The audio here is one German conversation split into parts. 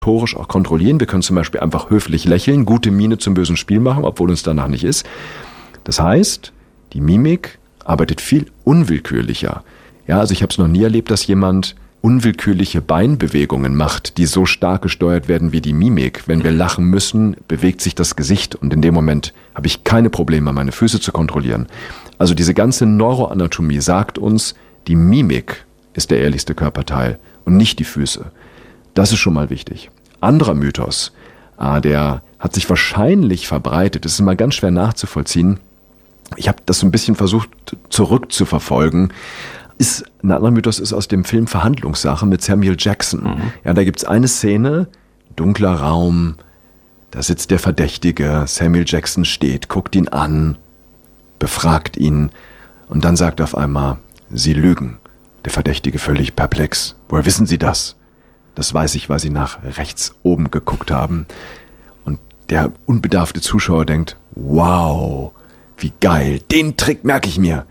motorisch auch kontrollieren. Wir können zum Beispiel einfach höflich lächeln, gute Miene zum bösen Spiel machen, obwohl uns danach nicht ist. Das heißt, die Mimik arbeitet viel unwillkürlicher. Ja, also ich habe es noch nie erlebt, dass jemand unwillkürliche Beinbewegungen macht, die so stark gesteuert werden wie die Mimik. Wenn wir lachen müssen, bewegt sich das Gesicht und in dem Moment habe ich keine Probleme, meine Füße zu kontrollieren. Also diese ganze Neuroanatomie sagt uns, die Mimik ist der ehrlichste Körperteil und nicht die Füße. Das ist schon mal wichtig. Anderer Mythos, der hat sich wahrscheinlich verbreitet, das ist mal ganz schwer nachzuvollziehen. Ich habe das so ein bisschen versucht zurückzuverfolgen. Ein anderer Mythos ist aus dem Film Verhandlungssache mit Samuel Jackson. Ja, da gibt's eine Szene, dunkler Raum, da sitzt der Verdächtige, Samuel Jackson steht, guckt ihn an, befragt ihn und dann sagt auf einmal, Sie lügen. Der Verdächtige völlig perplex. Woher wissen Sie das? Das weiß ich, weil Sie nach rechts oben geguckt haben. Und der unbedarfte Zuschauer denkt, wow, wie geil, den Trick merke ich mir.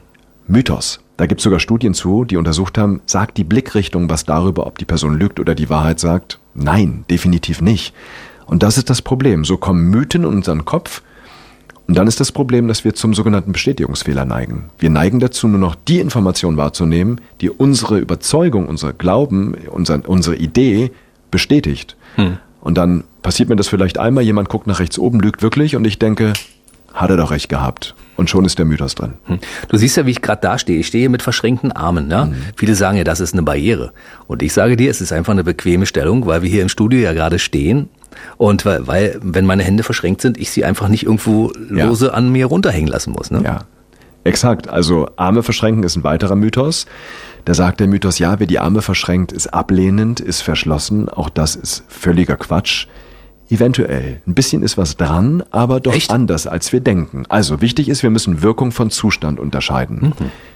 Mythos. Da gibt es sogar Studien zu, die untersucht haben, sagt die Blickrichtung was darüber, ob die Person lügt oder die Wahrheit sagt? Nein, definitiv nicht. Und das ist das Problem. So kommen Mythen in unseren Kopf und dann ist das Problem, dass wir zum sogenannten Bestätigungsfehler neigen. Wir neigen dazu, nur noch die Information wahrzunehmen, die unsere Überzeugung, unser Glauben, unsere Idee bestätigt. Und dann passiert mir das vielleicht einmal, jemand guckt nach rechts oben, lügt wirklich und ich denke, hat er doch recht gehabt. Und schon ist der Mythos drin. Du siehst ja, wie ich gerade da stehe. Ich stehe hier mit verschränkten Armen. Ne? Viele sagen ja, das ist eine Barriere. Und ich sage dir, es ist einfach eine bequeme Stellung, weil wir hier im Studio ja gerade stehen. Und weil wenn meine Hände verschränkt sind, ich sie einfach nicht irgendwo lose an mir runterhängen lassen muss. Ne? Ja, exakt. Also Arme verschränken ist ein weiterer Mythos. Da sagt der Mythos, ja, wer die Arme verschränkt, ist ablehnend, ist verschlossen. Auch das ist völliger Quatsch. Eventuell. Ein bisschen ist was dran, aber doch anders, als wir denken. Also wichtig ist, wir müssen Wirkung von Zustand unterscheiden.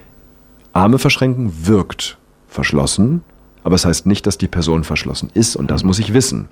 Arme verschränken wirkt verschlossen, aber es heißt nicht, dass die Person verschlossen ist und das muss ich wissen.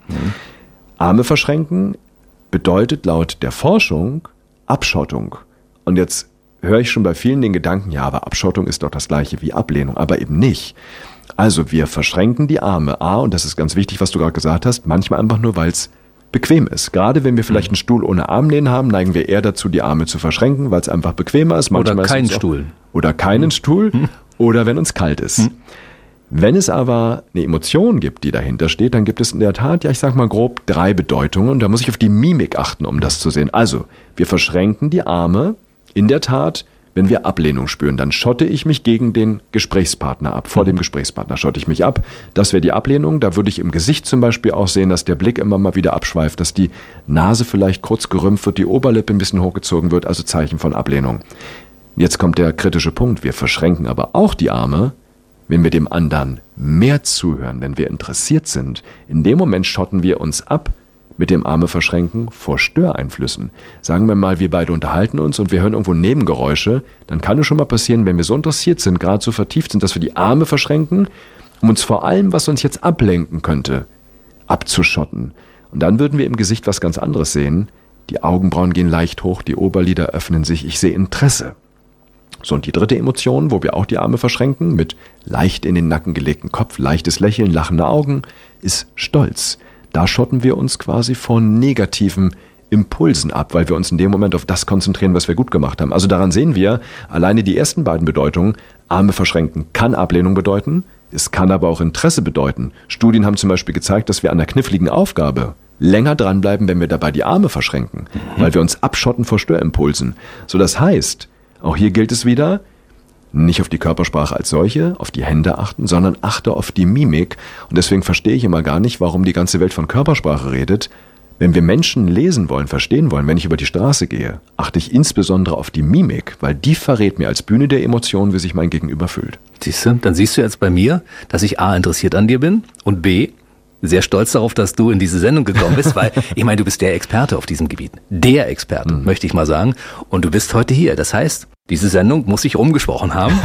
Arme verschränken bedeutet laut der Forschung Abschottung. Und jetzt höre ich schon bei vielen den Gedanken, ja, aber Abschottung ist doch das gleiche wie Ablehnung, aber eben nicht. Also wir verschränken die Arme, und das ist ganz wichtig, was du gerade gesagt hast, manchmal einfach nur, weil es bequem ist. Gerade wenn wir vielleicht einen Stuhl ohne Armlehnen haben, neigen wir eher dazu, die Arme zu verschränken, weil es einfach bequemer ist. Manchmal oder keinen Stuhl. Oder keinen Stuhl. Oder wenn uns kalt ist. Wenn es aber eine Emotion gibt, die dahinter steht, dann gibt es in der Tat, ja, ich sag mal grob 3 Bedeutungen. Und da muss ich auf die Mimik achten, um das zu sehen. Also, wir verschränken die Arme in der Tat, wenn wir Ablehnung spüren, dann schotte ich mich gegen den Gesprächspartner ab. Vor dem Gesprächspartner schotte ich mich ab. Das wäre die Ablehnung. Da würde ich im Gesicht zum Beispiel auch sehen, dass der Blick immer mal wieder abschweift, dass die Nase vielleicht kurz gerümpft wird, die Oberlippe ein bisschen hochgezogen wird, also Zeichen von Ablehnung. Jetzt kommt der kritische Punkt. Wir verschränken aber auch die Arme, wenn wir dem anderen mehr zuhören, wenn wir interessiert sind. In dem Moment schotten wir uns ab, mit dem Arme verschränken vor Störeinflüssen. Sagen wir mal, wir beide unterhalten uns und wir hören irgendwo Nebengeräusche, dann kann es schon mal passieren, wenn wir so interessiert sind, gerade so vertieft sind, dass wir die Arme verschränken, um uns vor allem, was uns jetzt ablenken könnte, abzuschotten. Und dann würden wir im Gesicht was ganz anderes sehen. Die Augenbrauen gehen leicht hoch, die Oberlider öffnen sich, ich sehe Interesse. So, und die dritte Emotion, wo wir auch die Arme verschränken, mit leicht in den Nacken gelegten Kopf, leichtes Lächeln, lachende Augen, ist Stolz. Da schotten wir uns quasi von negativen Impulsen ab, weil wir uns in dem Moment auf das konzentrieren, was wir gut gemacht haben. Also daran sehen wir, alleine die ersten beiden Bedeutungen, Arme verschränken kann Ablehnung bedeuten, es kann aber auch Interesse bedeuten. Studien haben zum Beispiel gezeigt, dass wir an einer kniffligen Aufgabe länger dranbleiben, wenn wir dabei die Arme verschränken, weil wir uns abschotten vor Störimpulsen. So, das heißt, auch hier gilt es wieder, nicht auf die Körpersprache als solche, auf die Hände achten, sondern achte auf die Mimik. Und deswegen verstehe ich immer gar nicht, warum die ganze Welt von Körpersprache redet. Wenn wir Menschen lesen wollen, verstehen wollen, wenn ich über die Straße gehe, achte ich insbesondere auf die Mimik, weil die verrät mir als Bühne der Emotionen, wie sich mein Gegenüber fühlt. Siehst du, dann siehst du jetzt bei mir, dass ich A, interessiert an dir bin und B, sehr stolz darauf, dass du in diese Sendung gekommen bist, weil ich meine, du bist der Experte auf diesem Gebiet. Der Experte, möchte ich mal sagen. Und du bist heute hier. Das heißt, diese Sendung muss sich rumgesprochen haben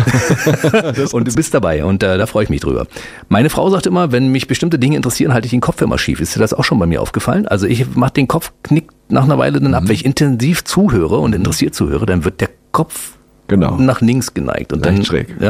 und du bist dabei und da freue ich mich drüber. Meine Frau sagt immer, wenn mich bestimmte Dinge interessieren, halte ich den Kopf immer schief. Ist dir das auch schon bei mir aufgefallen? Also ich mache den Kopf, knickt nach einer Weile dann ab. Wenn ich intensiv zuhöre und interessiert zuhöre, dann wird der Kopf nach links geneigt. Und leicht dann schräg. Ja?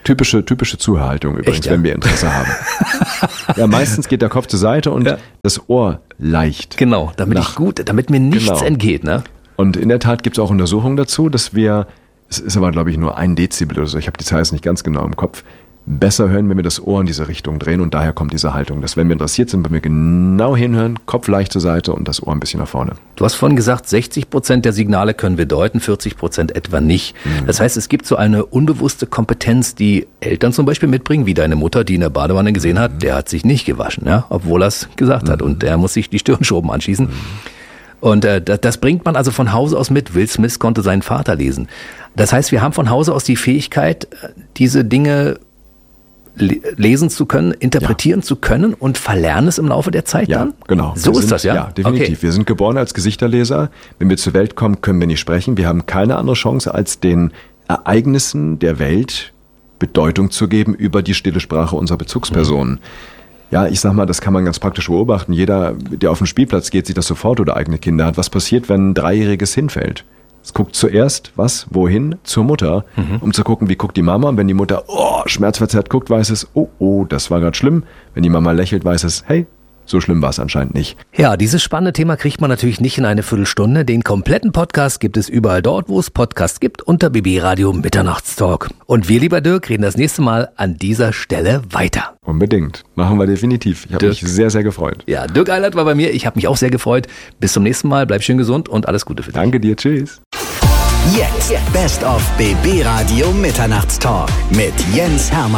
Typische Zuhörhaltung übrigens, Echt, ja? wenn wir Interesse haben. Ja, meistens geht der Kopf zur Seite und das Ohr leicht. Genau, damit mir nichts entgeht, ne? Und in der Tat gibt es auch Untersuchungen dazu, dass wir, es ist aber glaube ich nur 1 Dezibel oder so, ich habe die Zahl jetzt nicht ganz genau im Kopf, besser hören, wenn wir das Ohr in diese Richtung drehen und daher kommt diese Haltung, dass wenn wir interessiert sind, wenn wir genau hinhören, Kopf leicht zur Seite und das Ohr ein bisschen nach vorne. Du hast vorhin gesagt, 60% der Signale können wir deuten, 40% etwa nicht. Das heißt, es gibt so eine unbewusste Kompetenz, die Eltern zum Beispiel mitbringen, wie deine Mutter, die in der Badewanne gesehen hat, der hat sich nicht gewaschen, ja, obwohl er es gesagt hat und der muss sich die Stirnschoben anschießen. Und das bringt man also von Hause aus mit. Will Smith konnte seinen Vater lesen. Das heißt, wir haben von Hause aus die Fähigkeit, diese Dinge lesen zu können, interpretieren zu können und verlernen es im Laufe der Zeit dann? Ja, genau. So ist das, ja? Ja, definitiv. Okay. Wir sind geboren als Gesichterleser. Wenn wir zur Welt kommen, können wir nicht sprechen. Wir haben keine andere Chance, als den Ereignissen der Welt Bedeutung zu geben über die stille Sprache unserer Bezugspersonen. Ja, ich sag mal, das kann man ganz praktisch beobachten. Jeder, der auf den Spielplatz geht, sieht das sofort oder eigene Kinder hat. Was passiert, wenn ein 3-Jähriges hinfällt? Es guckt zuerst, wohin? Zur Mutter, um zu gucken, wie guckt die Mama. Und wenn die Mutter, schmerzverzerrt guckt, weiß es, das war gerade schlimm. Wenn die Mama lächelt, weiß es, hey, so schlimm war es anscheinend nicht. Ja, dieses spannende Thema kriegt man natürlich nicht in eine Viertelstunde. Den kompletten Podcast gibt es überall dort, wo es Podcasts gibt, unter BB Radio Mitternachtstalk. Und wir, lieber Dirk, reden das nächste Mal an dieser Stelle weiter. Unbedingt. Machen wir definitiv. Ich habe mich sehr, sehr gefreut. Ja, Dirk Eilert war bei mir. Ich habe mich auch sehr gefreut. Bis zum nächsten Mal. Bleib schön gesund und alles Gute für dich. Danke dir. Tschüss. Jetzt Best of BB Radio Mitternachtstalk mit Jens Hermann.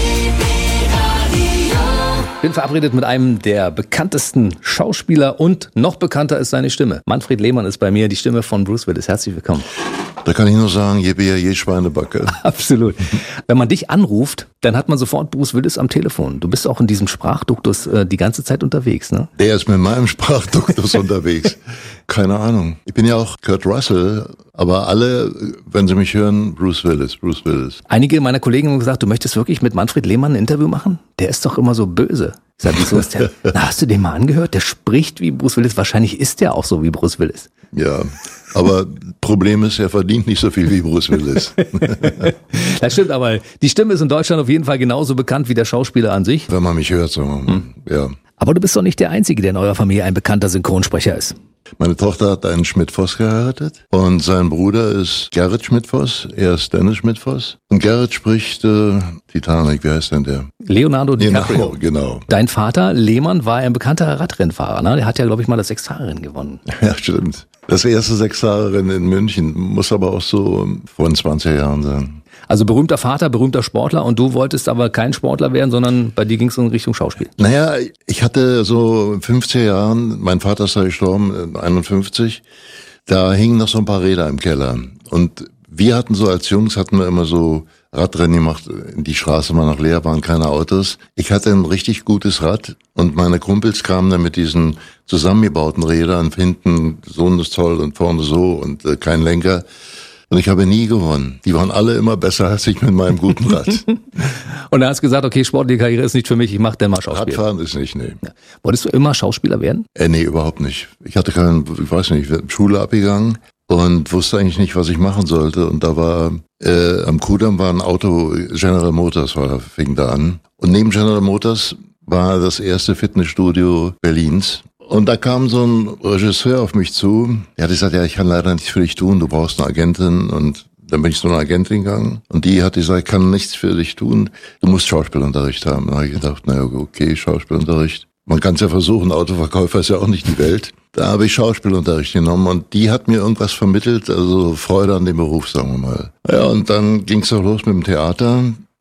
Ich bin verabredet mit einem der bekanntesten Schauspieler und noch bekannter ist seine Stimme. Manfred Lehmann ist bei mir, die Stimme von Bruce Willis. Herzlich willkommen. Da kann ich nur sagen, je Bier, je Schweinebacke. Absolut. Wenn man dich anruft, dann hat man sofort Bruce Willis am Telefon. Du bist auch in diesem Sprachduktus die ganze Zeit unterwegs, ne? Der ist mit meinem Sprachduktus unterwegs. Keine Ahnung. Ich bin ja auch Kurt Russell, aber alle, wenn sie mich hören, Bruce Willis. Einige meiner Kollegen haben gesagt, du möchtest wirklich mit Manfred Lehmann ein Interview machen? Der ist doch immer so böse. Ich sag, wieso ist der? Na, hast du den mal angehört? Der spricht wie Bruce Willis. Wahrscheinlich ist der auch so wie Bruce Willis. Ja, aber Problem ist, er verdient nicht so viel wie Bruce Willis. Das stimmt, aber die Stimme ist in Deutschland auf jeden Fall genauso bekannt wie der Schauspieler an sich. Wenn man mich hört, so, ja. Aber du bist doch nicht der Einzige, der in eurer Familie ein bekannter Synchronsprecher ist. Meine Tochter hat einen Schmidt-Voss geheiratet und sein Bruder ist Gerrit Schmidt-Voss, er ist Dennis Schmidt-Voss. Und Gerrit spricht Titanic, wie heißt denn der? Leonardo DiCaprio. Genau. Dein Vater, Lehmann, war ein bekannter Radrennfahrer, ne? Der hat ja, glaube ich, mal das 6-Tage-Rennen gewonnen. Ja, stimmt. Das erste 6-Tage-Rennen in München, muss aber auch so vor 20 Jahren sein. Also berühmter Vater, berühmter Sportler und du wolltest aber kein Sportler werden, sondern bei dir ging es in Richtung Schauspiel. Naja, ich hatte so in 50er Jahren, mein Vater ist ja gestorben, 51, da hingen noch so ein paar Räder im Keller. Und wir hatten so als Jungs, hatten wir immer so Radrennen gemacht, die Straße war noch leer, waren keine Autos. Ich hatte ein richtig gutes Rad und meine Kumpels kamen dann mit diesen zusammengebauten Rädern, hinten so ist toll und vorne so und kein Lenker. Und ich habe nie gewonnen. Die waren alle immer besser als ich mit meinem guten Rad. Und da hast du gesagt, okay, sportliche Karriere ist nicht für mich, ich mache dann mal Schauspiel. Radfahren ist nicht, nee. Ja. Wolltest du immer Schauspieler werden? Nee, überhaupt nicht. Ich hatte ich weiß nicht, Schule abgegangen und wusste eigentlich nicht, was ich machen sollte. Und da war, am Kudamm war ein Auto, General Motors fing da an. Und neben General Motors war das erste Fitnessstudio Berlins. Und da kam so ein Regisseur auf mich zu, der hat gesagt, ja, ich kann leider nichts für dich tun, du brauchst eine Agentin. Und dann bin ich zu einer Agentin gegangen und die hat gesagt, ich kann nichts für dich tun, du musst Schauspielunterricht haben. Da habe ich gedacht, naja, okay, Schauspielunterricht. Man kann es ja versuchen, Autoverkäufer ist ja auch nicht die Welt. Da habe ich Schauspielunterricht genommen und die hat mir irgendwas vermittelt, also Freude an dem Beruf, sagen wir mal. Ja, und dann ging es auch los mit dem Theater,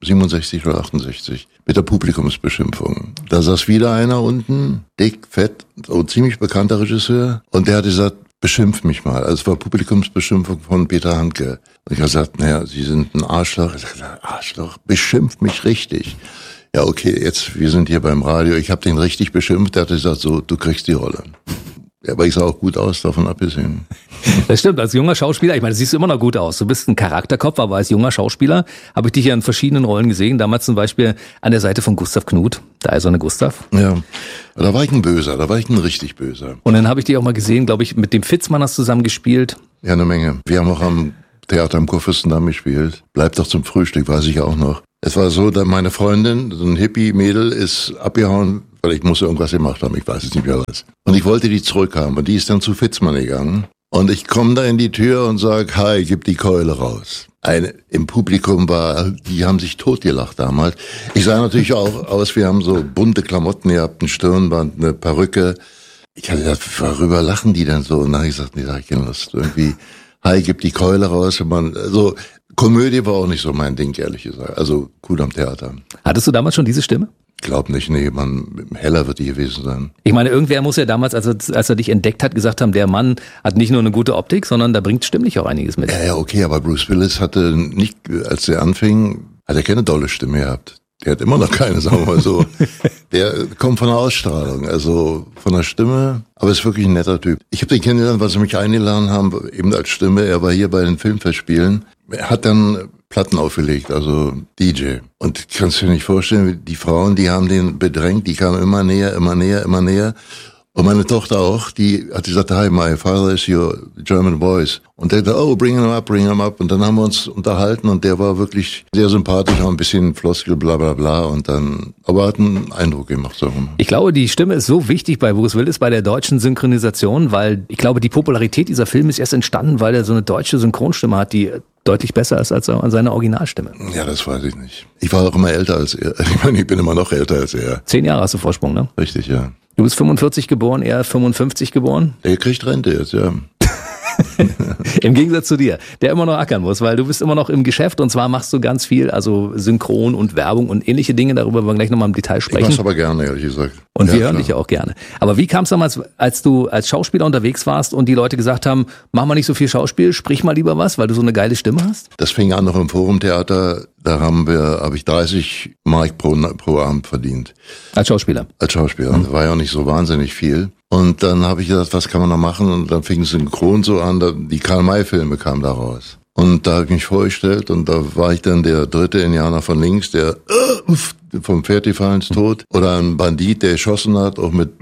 67 oder 68. Mit der Publikumsbeschimpfung. Da saß wieder einer unten, dick, fett, so ziemlich bekannter Regisseur. Und der hat gesagt, beschimpf mich mal. Also es war Publikumsbeschimpfung von Peter Handke. Und ich habe gesagt, naja, Sie sind ein Arschloch. Ich sagte, Arschloch, beschimpf mich richtig. Ja, okay, jetzt, wir sind hier beim Radio. Ich habe den richtig beschimpft. Der hat gesagt, so, du kriegst die Rolle. Ja, aber ich sah auch gut aus, davon abgesehen. Das stimmt, als junger Schauspieler, ich meine, du siehst immer noch gut aus. Du bist ein Charakterkopf, aber als junger Schauspieler habe ich dich ja in verschiedenen Rollen gesehen. Damals zum Beispiel an der Seite von Gustav Knuth, der eiserne Gustav. Ja, da war ich ein Böser, da war ich ein richtig Böser. Und dann habe ich dich auch mal gesehen, glaube ich, mit dem Fitzmann hast du zusammen gespielt. Ja, eine Menge. Wir haben auch am Theater am Kurfürstendamm gespielt. Bleibt doch zum Frühstück, weiß ich auch noch. Es war so, dass meine Freundin, so ein Hippie-Mädel, ist abgehauen, weil ich musste irgendwas gemacht haben, ich weiß es nicht mehr was. Und ich wollte die zurückhaben und die ist dann zu Fitzmann gegangen. Und ich komme da in die Tür und sag, hi, gib die Keule raus. Im Publikum die haben sich totgelacht damals. Ich sah natürlich auch aus, wir haben so bunte Klamotten gehabt, ein Stirnband, eine Perücke. Ich habe gesagt, worüber lachen die denn so? Und dann habe ich gesagt, nee, da hab ich keine Lust. Irgendwie, hi, gib die Keule raus. Also Komödie war auch nicht so mein Ding, ehrlich gesagt. Also gut am Theater. Hattest du damals schon diese Stimme? Glaub nicht, nee, heller wird die gewesen sein. Ich meine, irgendwer muss ja damals, als er dich entdeckt hat, gesagt haben, der Mann hat nicht nur eine gute Optik, sondern da bringt stimmlich auch einiges mit. Ja, okay, aber Bruce Willis hatte nicht, als er anfing, hat er keine dolle Stimme gehabt. Der hat immer noch keine, sagen wir mal so. Der kommt von der Ausstrahlung, also von der Stimme, aber ist wirklich ein netter Typ. Ich habe den kennengelernt, weil sie mich eingeladen haben, eben als Stimme. Er war hier bei den Filmfestspielen. Er hat dann Platten aufgelegt, also DJ. Und kannst du dir nicht vorstellen, die Frauen, die haben den bedrängt, die kamen immer näher, immer näher, immer näher. Und meine Tochter auch, die hat gesagt, hi, my father is your German voice. Und der dachte, oh, bring him up. Und dann haben wir uns unterhalten und der war wirklich sehr sympathisch, auch ein bisschen Floskel, bla bla bla. Und dann, aber hat einen Eindruck gemacht. So. Ich glaube, die Stimme ist so wichtig bei Bruce Willis, bei der deutschen Synchronisation, weil ich glaube, die Popularität dieser Film ist erst entstanden, weil er so eine deutsche Synchronstimme hat, die deutlich besser ist als seine Originalstimme. Ja, das weiß ich nicht. Ich war auch immer älter als er. Ich meine, ich bin immer noch älter als er. 10 Jahre hast du Vorsprung, ne? Richtig, ja. Du bist 45 geboren, er 55 geboren? Der kriegt Rente jetzt, ja. Im Gegensatz zu dir, der immer noch ackern muss, weil du bist immer noch im Geschäft und zwar machst du ganz viel, also Synchron und Werbung und ähnliche Dinge, darüber wollen wir gleich nochmal im Detail sprechen. Ich mach's aber gerne, ehrlich gesagt. Und wir hören dich ja auch gerne. Aber wie kam es damals, als du als Schauspieler unterwegs warst und die Leute gesagt haben, mach mal nicht so viel Schauspiel, sprich mal lieber was, weil du so eine geile Stimme hast? Das fing an noch im Forumtheater, da habe ich 30 Mark pro Abend verdient. Als Schauspieler? Als Schauspieler. Das war ja auch nicht so wahnsinnig viel. Und dann habe ich gedacht, was kann man noch machen? Und dann fing es synchron so an, die Karl-May-Filme kamen da raus. Und da habe ich mich vorgestellt und da war ich dann der dritte Indianer von links, der vom Pferd gefallen ist tot. Oder ein Bandit, der geschossen hat, auch mit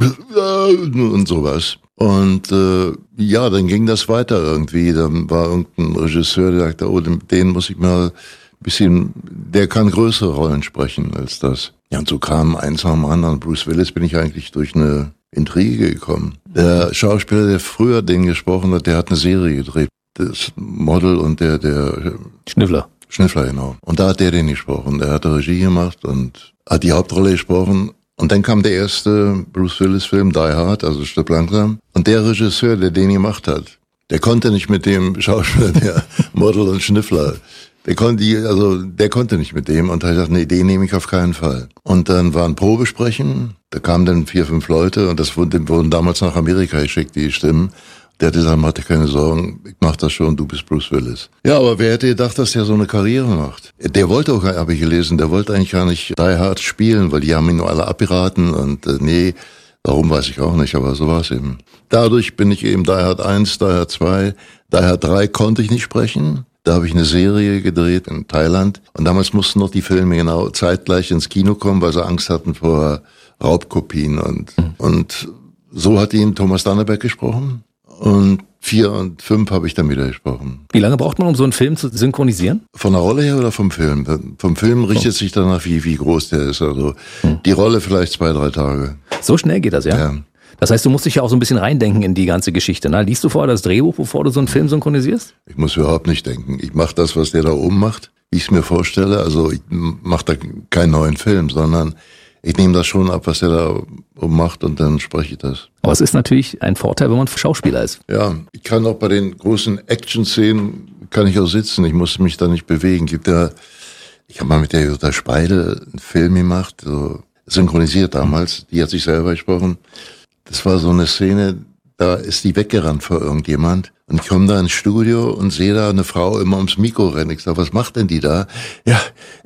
und sowas. Und ja, dann ging das weiter irgendwie. Dann war irgendein Regisseur, der sagte, oh, den muss ich mal ein bisschen, der kann größere Rollen sprechen als das. Ja, und so kam eins nach dem anderen. Bruce Willis bin ich eigentlich durch eine Intrige gekommen. Der Schauspieler, der früher den gesprochen hat, der hat eine Serie gedreht. Das Model und der Schnüffler, genau. Und da hat der den gesprochen. Der hat Regie gemacht und hat die Hauptrolle gesprochen. Und dann kam der erste Bruce Willis Film, Die Hard, also Stirb langsam. Und der Regisseur, der den gemacht hat, der konnte nicht mit dem Schauspieler, der Model und Schnüffler. Der konnte nicht mit dem und hat gesagt, nee, den nehme ich auf keinen Fall. Und dann war ein Probesprechen, da kamen dann 4, 5 Leute und das wurden damals nach Amerika geschickt, die Stimmen. Der hat gesagt, mach dir keine Sorgen, ich mach das schon, du bist Bruce Willis. Ja, aber wer hätte gedacht, dass der so eine Karriere macht? Der wollte auch, habe ich gelesen, der wollte eigentlich gar nicht Die Hard spielen, weil die haben ihn nur alle abgeraten und nee, warum weiß ich auch nicht, aber so war es eben. Dadurch bin ich eben Die Hard 1, Die Hard 2, Die Hard 3 konnte ich nicht sprechen. Da habe ich eine Serie gedreht in Thailand und damals mussten noch die Filme genau zeitgleich ins Kino kommen, weil sie Angst hatten vor Raubkopien und so hat ihn Thomas Danneberg gesprochen und 4 und 5 habe ich dann wieder gesprochen. Wie lange braucht man, um so einen Film zu synchronisieren? Von der Rolle her oder vom Film? Vom Film richtet sich danach, wie groß der ist. Also die Rolle vielleicht 2, 3 Tage. So schnell geht das, ja? Ja. Das heißt, du musst dich ja auch so ein bisschen reindenken in die ganze Geschichte. Ne? Liest du vorher das Drehbuch, bevor du so einen Film synchronisierst? Ich muss überhaupt nicht denken. Ich mache das, was der da oben macht, wie ich es mir vorstelle. Also ich mache da keinen neuen Film, sondern ich nehme das schon ab, was der da oben macht und dann spreche ich das. Aber es ist natürlich ein Vorteil, wenn man Schauspieler ist. Ja, ich kann auch bei den großen Action-Szenen, kann ich auch sitzen. Ich muss mich da nicht bewegen. Ich habe mal mit der Jutta Speidel einen Film gemacht, so synchronisiert damals. Die hat sich selber gesprochen. Das war so eine Szene, da ist die weggerannt vor irgendjemand. Und ich komme da ins Studio und sehe da eine Frau immer ums Mikro rennen. Ich sage, was macht denn die da? Ja,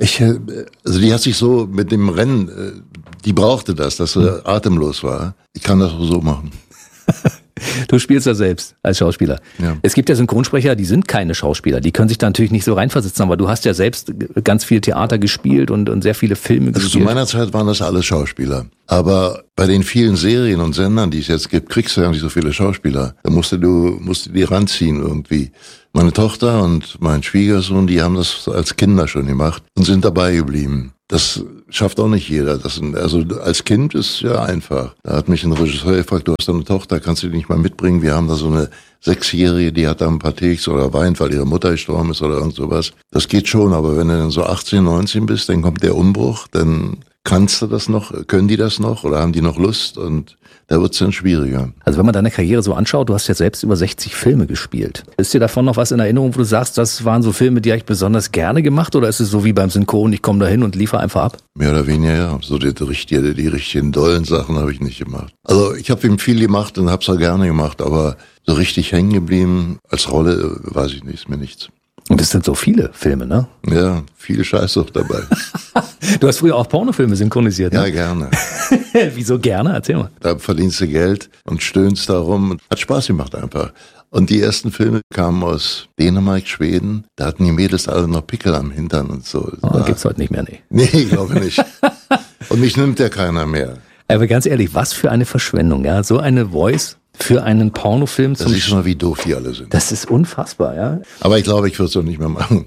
also die hat sich so mit dem Rennen, die brauchte das, dass sie atemlos war. Ich kann das so machen. Du spielst ja selbst als Schauspieler. Ja. Es gibt ja Synchronsprecher, die sind keine Schauspieler. Die können sich da natürlich nicht so reinversetzen, aber du hast ja selbst ganz viel Theater gespielt und sehr viele Filme Also gespielt. zu meiner Zeit waren das alles Schauspieler. Aber bei den vielen Serien und Sendern, die es jetzt gibt, kriegst du ja nicht so viele Schauspieler. Da musst du die ranziehen irgendwie. Meine Tochter und mein Schwiegersohn, die haben das als Kinder schon gemacht und sind dabei geblieben. Das schafft auch nicht jeder. Also als Kind ist ja einfach. Da hat mich ein Regisseur gefragt, du hast eine Tochter, kannst du die nicht mal mitbringen? Wir haben da so eine 6-Jährige, die hat da ein paar Teeks oder weint, weil ihre Mutter gestorben ist oder irgend sowas. Das geht schon, aber wenn du dann so 18, 19 bist, dann kommt der Umbruch, dann kannst du das noch, können die das noch oder haben die noch Lust und da wird's dann schwieriger. Also wenn man deine Karriere so anschaut, du hast ja selbst über 60 Filme gespielt. Ist dir davon noch was in Erinnerung, wo du sagst, das waren so Filme, die habe ich besonders gerne gemacht oder ist es so wie beim Synchron, ich komme da hin und liefere einfach ab? Mehr oder weniger, ja. So die richtigen dollen Sachen habe ich nicht gemacht. Also ich habe ihm viel gemacht und hab's auch gerne gemacht, aber so richtig hängen geblieben als Rolle, weiß ich nicht, ist mir nichts. Und es sind so viele Filme, ne? Ja, viel Scheiß auch dabei. Du hast früher auch Pornofilme synchronisiert, ne? Ja, gerne. Wieso gerne? Erzähl mal. Da verdienst du Geld und stöhnst darum. Hat Spaß gemacht einfach. Und die ersten Filme kamen aus Dänemark, Schweden. Da hatten die Mädels alle noch Pickel am Hintern und so. Oh, gibt's heute nicht mehr, nee. Nee, ich glaube nicht. Und mich nimmt ja keiner mehr. Aber ganz ehrlich, was für eine Verschwendung, ja? So eine Voice für einen Pornofilm Das ist schon mal, wie doof die alle sind. Das ist unfassbar, ja? Aber ich glaube, ich würde es doch nicht mehr machen.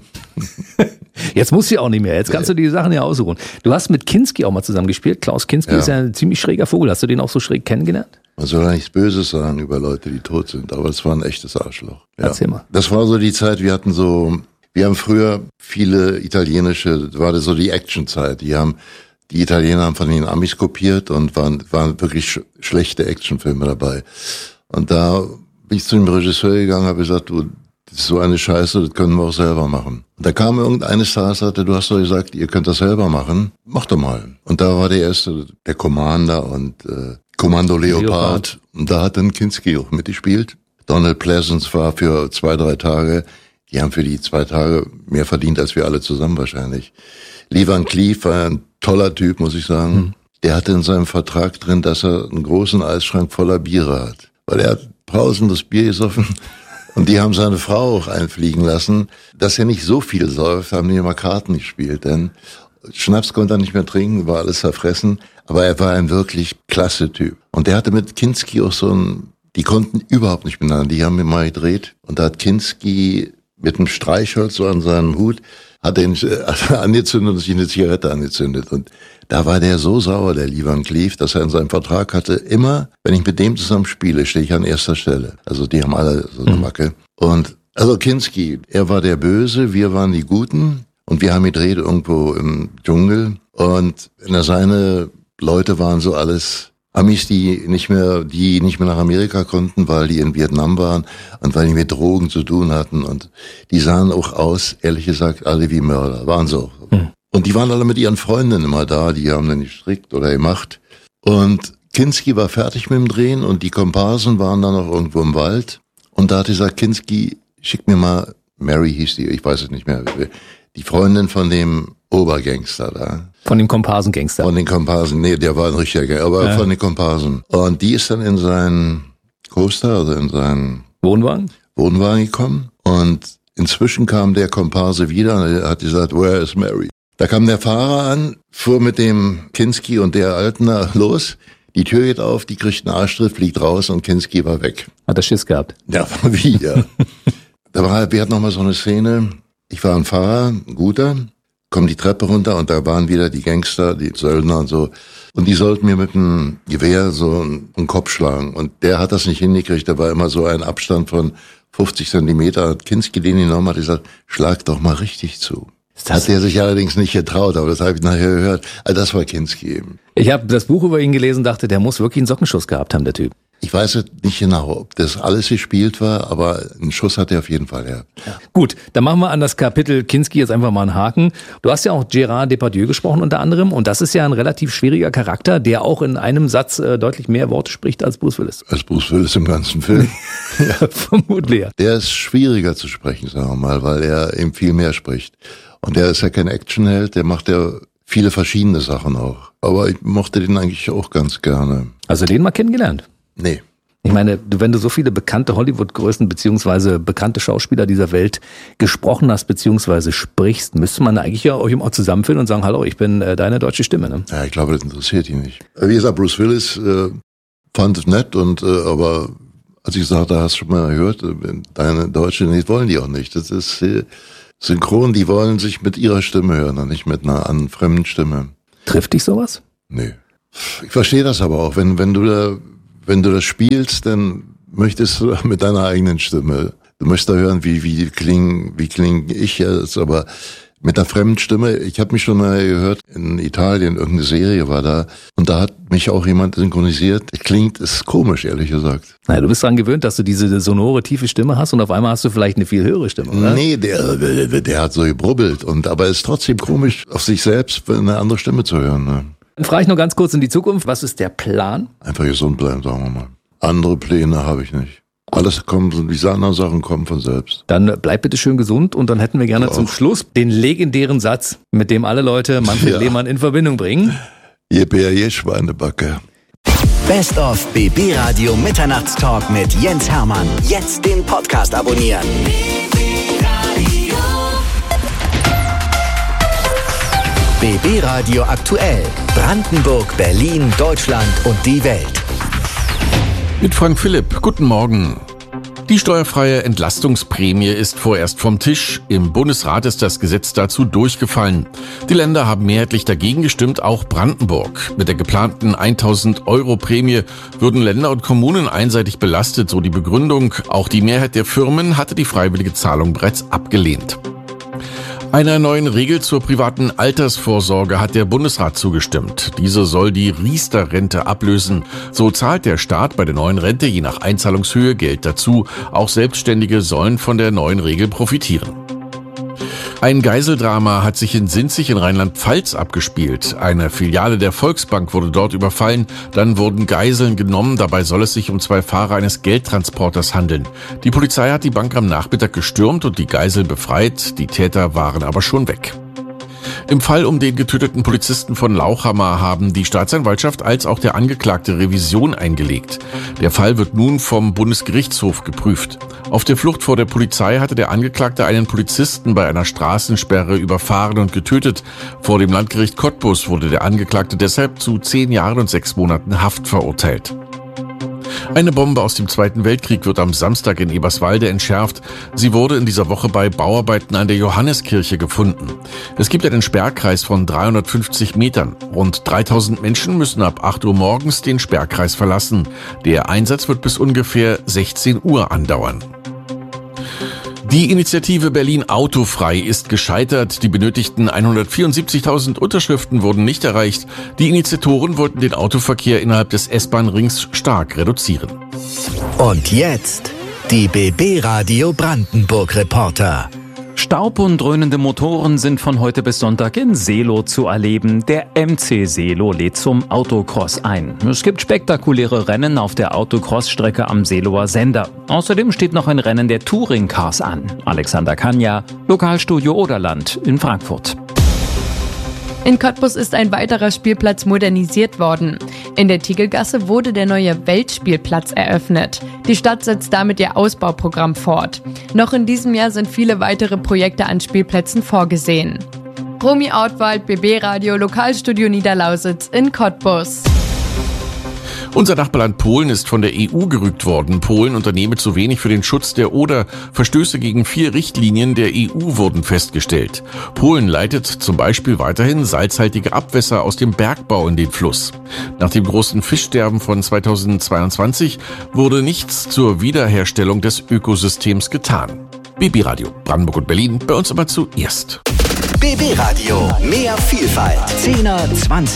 Jetzt musst du ja auch nicht mehr. Jetzt kannst du die Sachen ja aussuchen. Du hast mit Kinski auch mal zusammen gespielt. Klaus Kinski ist ja ein ziemlich schräger Vogel. Hast du den auch so schräg kennengelernt? Man soll ja nichts Böses sagen über Leute, die tot sind, aber es war ein echtes Arschloch. Ja. Erzähl mal. Das war so die Zeit, wir haben früher viele italienische, war das so die Actionzeit. Die Italiener haben von den Amis kopiert und waren wirklich schlechte Actionfilme dabei. Und da bin ich zu dem Regisseur gegangen, habe gesagt, du, das ist so eine Scheiße, das können wir auch selber machen. Und da kam irgendeines Tages, sagte, du hast doch gesagt, ihr könnt das selber machen, mach doch mal. Und da war der erste, der Commander und Kommando Leopard. Und da hat dann Kinski auch mitgespielt. Donald Pleasence war für 2-3 Tage, die haben für die 2 Tage mehr verdient als wir alle zusammen wahrscheinlich. Lee Van Cleef war ein toller Typ, muss ich sagen. Der hatte in seinem Vertrag drin, dass er einen großen Eisschrank voller Biere hat. Weil er hat pausenlos Bier gesoffen. Und die haben seine Frau auch einfliegen lassen. Dass er nicht so viel säuft, haben die immer Karten gespielt. Denn Schnaps konnte er nicht mehr trinken, war alles zerfressen. Aber er war ein wirklich klasse Typ. Und der hatte mit Kinski auch die konnten überhaupt nicht miteinander. Die haben ihn mal gedreht. Und da hat Kinski mit einem Streichholz so an seinem Hut hat er ihn angezündet und sich eine Zigarette angezündet. Und da war der so sauer, der Lee Van Cleef, dass er in seinem Vertrag hatte, immer, wenn ich mit dem zusammen spiele, stehe ich an erster Stelle. Also die haben alle so eine Macke. Und also Kinski, er war der Böse, wir waren die Guten. Und wir haben gedreht irgendwo im Dschungel. Und seine Leute waren so alles Amis, die nicht mehr nach Amerika konnten, weil die in Vietnam waren und weil die mit Drogen zu tun hatten. Und die sahen auch aus, ehrlich gesagt, alle wie Mörder. Waren so. Und die waren alle mit ihren Freundinnen immer da, die haben dann gestrickt oder gemacht. Und Kinski war fertig mit dem Drehen und die Komparsen waren dann noch irgendwo im Wald. Und da hat gesagt, Kinski, schick mir mal, Mary hieß die, ich weiß es nicht mehr, die Freundin von dem Obergangster da. Von dem Komparsengangster. Von den Komparsen, nee, der war ein richtiger Gangster, aber von den Komparsen. Und die ist dann in seinen Coaster, also in seinen Wohnwagen gekommen. Und inzwischen kam der Komparse wieder und er hat gesagt, where is Mary? Da kam der Fahrer an, fuhr mit dem Kinski und der Alten los. Die Tür geht auf, die kriegt einen Arschtritt, fliegt raus und Kinski war weg. Hat er Schiss gehabt? Ja, wie, ja. Wir hatten noch mal so eine Szene. Ich war ein Fahrer, ein guter, komm die Treppe runter und da waren wieder die Gangster, die Söldner und so. Und die sollten mir mit einem Gewehr so einen Kopf schlagen. Und der hat das nicht hingekriegt, da war immer so ein Abstand von 50 Zentimeter. Hat Kinski den genommen, hat gesagt, schlag doch mal richtig zu. Das hat er sich allerdings nicht getraut, aber das habe ich nachher gehört. Also das war Kinski eben. Ich habe das Buch über ihn gelesen, dachte, der muss wirklich einen Sockenschuss gehabt haben, der Typ. Ich weiß es nicht genau, ob das alles gespielt war, aber einen Schuss hat er auf jeden Fall, ja. Gut, dann machen wir an das Kapitel Kinski jetzt einfach mal einen Haken. Du hast ja auch Gérard Depardieu gesprochen unter anderem und das ist ja ein relativ schwieriger Charakter, der auch in einem Satz deutlich mehr Worte spricht als Bruce Willis. Als Bruce Willis im ganzen Film. Ja, vermutlich. Der ist schwieriger zu sprechen, sagen wir mal, weil er eben viel mehr spricht. Und der ist ja kein Actionheld, der macht ja viele verschiedene Sachen auch. Aber ich mochte den eigentlich auch ganz gerne. Also den mal kennengelernt? Nee. Ich meine, wenn du so viele bekannte Hollywood-Größen beziehungsweise bekannte Schauspieler dieser Welt gesprochen hast beziehungsweise sprichst, müsste man eigentlich ja euch auch zusammenfinden und sagen, hallo, ich bin deine deutsche Stimme. Ne? Ja, ich glaube, das interessiert ihn nicht. Wie gesagt, Bruce Willis fand es nett, aber als ich sagte, hast du schon mal gehört, deine Deutsche, das wollen die auch nicht. Das ist synchron, die wollen sich mit ihrer Stimme hören und nicht mit einer fremden Stimme. Trifft dich sowas? Nee. Ich verstehe das aber auch. Wenn du das spielst, dann möchtest du mit deiner eigenen Stimme. Du möchtest da hören, wie klinge ich jetzt, aber mit einer fremden Stimme. Ich habe mich schon mal gehört, in Italien, irgendeine Serie war da, und da hat mich auch jemand synchronisiert. Ist komisch, ehrlich gesagt. Naja, du bist daran gewöhnt, dass du diese sonore, tiefe Stimme hast und auf einmal hast du vielleicht eine viel höhere Stimme, oder? Nee, der hat so gebrubbelt, aber es ist trotzdem komisch, auf sich selbst eine andere Stimme zu hören. Ne? Dann frage ich nur ganz kurz in die Zukunft, was ist der Plan? Einfach gesund bleiben, sagen wir mal. Andere Pläne habe ich nicht. Alles kommt, diese anderen Sachen kommen von selbst. Dann bleib bitte schön gesund und dann hätten wir gerne zum Schluss den legendären Satz, mit dem alle Leute Manfred Lehmann in Verbindung bringen. Je Bär, je Schweinebacke. Best of BB Radio Mitternachtstalk mit Jens Hermann. Jetzt den Podcast abonnieren. BB Radio aktuell. Brandenburg, Berlin, Deutschland und die Welt. Mit Frank Philipp. Guten Morgen. Die steuerfreie Entlastungsprämie ist vorerst vom Tisch. Im Bundesrat ist das Gesetz dazu durchgefallen. Die Länder haben mehrheitlich dagegen gestimmt, auch Brandenburg. Mit der geplanten 1.000 € Prämie würden Länder und Kommunen einseitig belastet, so die Begründung. Auch die Mehrheit der Firmen hatte die freiwillige Zahlung bereits abgelehnt. Einer neuen Regel zur privaten Altersvorsorge hat der Bundesrat zugestimmt. Diese soll die Riester-Rente ablösen. So zahlt der Staat bei der neuen Rente je nach Einzahlungshöhe Geld dazu. Auch Selbstständige sollen von der neuen Regel profitieren. Ein Geiseldrama hat sich in Sinzig in Rheinland-Pfalz abgespielt. Eine Filiale der Volksbank wurde dort überfallen. Dann wurden Geiseln genommen. Dabei soll es sich um 2 Fahrer eines Geldtransporters handeln. Die Polizei hat die Bank am Nachmittag gestürmt und die Geiseln befreit. Die Täter waren aber schon weg. Im Fall um den getöteten Polizisten von Lauchhammer haben die Staatsanwaltschaft als auch der Angeklagte Revision eingelegt. Der Fall wird nun vom Bundesgerichtshof geprüft. Auf der Flucht vor der Polizei hatte der Angeklagte einen Polizisten bei einer Straßensperre überfahren und getötet. Vor dem Landgericht Cottbus wurde der Angeklagte deshalb zu 10 Jahren und 6 Monaten Haft verurteilt. Eine Bombe aus dem Zweiten Weltkrieg wird am Samstag in Eberswalde entschärft. Sie wurde in dieser Woche bei Bauarbeiten an der Johanneskirche gefunden. Es gibt einen Sperrkreis von 350 Metern. Rund 3000 Menschen müssen ab 8 Uhr morgens den Sperrkreis verlassen. Der Einsatz wird bis ungefähr 16 Uhr andauern. Die Initiative Berlin autofrei ist gescheitert. Die benötigten 174.000 Unterschriften wurden nicht erreicht. Die Initiatoren wollten den Autoverkehr innerhalb des S-Bahn-Rings stark reduzieren. Und jetzt die BB Radio Brandenburg Reporter. Staub und dröhnende Motoren sind von heute bis Sonntag in Seelow zu erleben. Der MC Seelow lädt zum Autocross ein. Es gibt spektakuläre Rennen auf der Autocross-Strecke am Seelower Sender. Außerdem steht noch ein Rennen der Touring-Cars an. Alexander Kanja, Lokalstudio Oderland in Frankfurt. In Cottbus ist ein weiterer Spielplatz modernisiert worden. In der Tiegelgasse wurde der neue Weltspielplatz eröffnet. Die Stadt setzt damit ihr Ausbauprogramm fort. Noch in diesem Jahr sind viele weitere Projekte an Spielplätzen vorgesehen. Romy Ortwald, BB Radio, Lokalstudio Niederlausitz in Cottbus. Unser Nachbarland Polen ist von der EU gerügt worden. Polen unternehme zu wenig für den Schutz der Oder. Verstöße gegen 4 Richtlinien der EU wurden festgestellt. Polen leitet zum Beispiel weiterhin salzhaltige Abwässer aus dem Bergbau in den Fluss. Nach dem großen Fischsterben von 2022 wurde nichts zur Wiederherstellung des Ökosystems getan. BB Radio, Brandenburg und Berlin, bei uns immer zuerst. BB Radio, mehr Vielfalt. 10er, 20